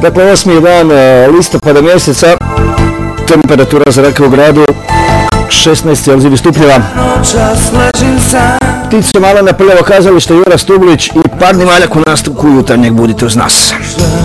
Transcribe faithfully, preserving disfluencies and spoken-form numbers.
Dakle, osmi dan listopada mjeseca, temperatura zraka u gradu šesnaest Celzijevih stupnjeva. Ptice mala na prljavo kazalište Jura Stublić i Parni Maljak u nastavku jutarnjeg Budite uz nas.